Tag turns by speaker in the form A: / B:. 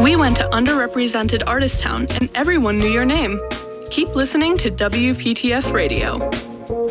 A: We went to underrepresented Artist Town and everyone knew your name. Keep listening to WPTS Radio.